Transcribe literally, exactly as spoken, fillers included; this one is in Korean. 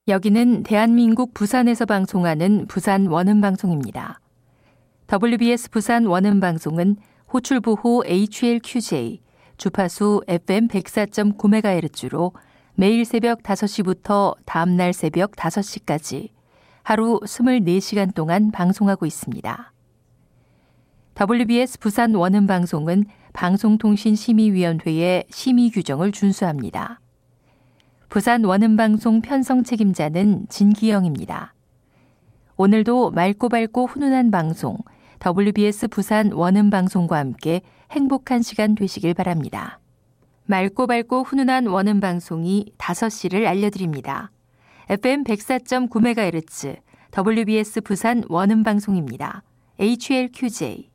여기는 대한민국 부산에서 방송하는 부산 원음방송입니다. 더블유비에스 부산 원음방송은 호출부호 에이치엘큐제이, 주파수 에프엠 백사 점 구 메가헤르츠로 매일 새벽 다섯 시부터 다음날 새벽 다섯 시까지 하루 이십사 시간 동안 방송하고 있습니다. 더블유비에스 부산 원음방송은 방송통신심의위원회의 심의 규정을 준수합니다. 부산 원음방송 편성 책임자는 진기영입니다. 오늘도 맑고 밝고 훈훈한 방송, 더블유비에스 부산 원음방송과 함께 행복한 시간 되시길 바랍니다. 맑고 밝고 훈훈한 원음방송이 다섯 시를 알려드립니다. 에프엠 백사 점 구 메가헤르츠 더블유비에스 부산 원음방송입니다. 에이치엘큐제이